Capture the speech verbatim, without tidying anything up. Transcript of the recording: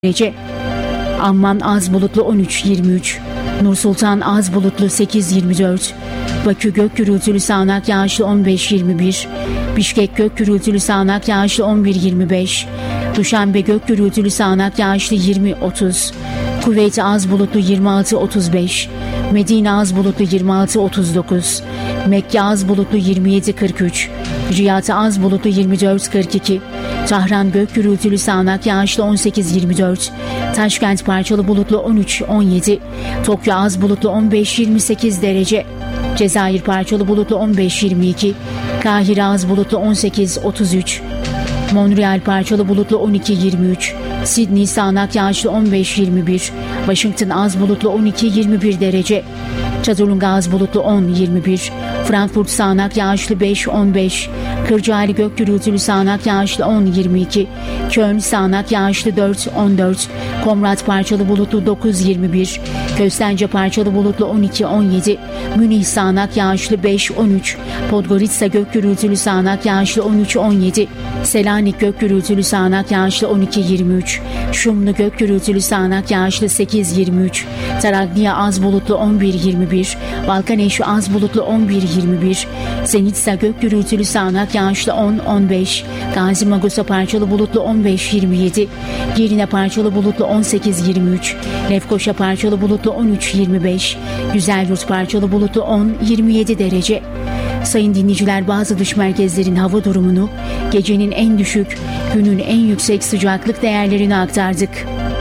derece. Amman az bulutlu on üç yirmi üç. Nursultan az bulutlu sekiz yirmi dört. Bakü gök gürültülü sağanak yağışlı on beş yirmi bir. Bişkek gök gürültülü sağanak yağışlı on bir yirmi beş. Duşanbe gök gürültülü sağanak yağışlı yirmi otuz. Kuveyt az bulutlu yirmi altı otuz beş. Medine az bulutlu yirmi altı otuz dokuz. Mekke az bulutlu yirmi yedi kırk üç. Riyad az bulutlu yirmi dört kırk iki. Tahran gök gürültülü sağanak yağışlı on sekiz yirmi dört. Taşkent parçalı bulutlu on üç on yedi. Tokyo az bulutlu on beş yirmi sekiz derece. Cezayir parçalı bulutlu on beş yirmi iki. Kahire az bulutlu on sekiz otuz üç. Montreal parçalı bulutlu on iki yirmi üç. Sydney sağanak yağışlı on beş yirmi bir. Washington az bulutlu on iki yirmi bir derece. Çadırlunga az bulutlu on yirmi bir. Frankfurt sağanak yağışlı beş on beş. Kırcaali gök gürültülü sağanak yağışlı on yirmi iki. Köln sağanak yağışlı dört on dört. Komrat parçalı bulutlu dokuz yirmi bir. Köstence parçalı bulutlu on iki on yedi. Münih sağanak yağışlı beş on üç. Podgorica gök gürültülü sağanak yağışlı on üç on yedi. Selanik gök gürültülü sağanak yağışlı on iki yirmi üç. Şumlu gök gürültülü sağanak yağışlı sekiz yirmi üç. Taraglia az bulutlu on bir yirmi bir. Balkaneşi az bulutlu on bir yirmi bir. Zenitsa gök gürültülü sağanak yağışlı on on beş. Gazi Magusa parçalı bulutlu on beş yirmi yedi. Girne parçalı bulutlu on sekiz yirmi üç. Lefkoşa parçalı bulutlu on üç yirmi beş. Güzelyurt parçalı bulutlu on yirmi yedi derece. Sayın dinleyiciler, bazı dış merkezlerin hava durumunu, gecenin en düşük, günün en yüksek sıcaklık değerlerini aktardık.